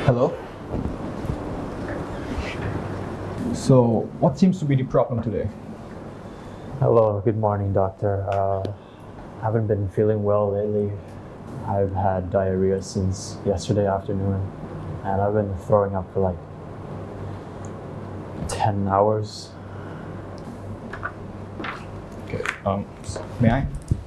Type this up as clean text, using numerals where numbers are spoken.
Hello? So, what seems to be the problem today? Hello, good morning, doctor. Haven't been feeling well lately. I've had diarrhea since yesterday afternoon, and I've been throwing up for like 10 hours. Okay, may I?